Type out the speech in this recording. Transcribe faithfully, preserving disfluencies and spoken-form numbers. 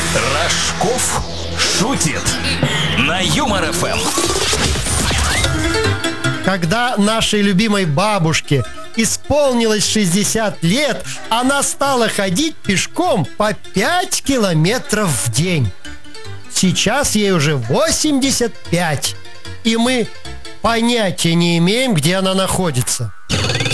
Рожков шутит на Юмор эф эм. Когда нашей любимой бабушке исполнилось шестьдесят лет, она стала ходить пешком по пять километров в день. Сейчас ей уже восемьдесят пять, и мы понятия не имеем, где она находится.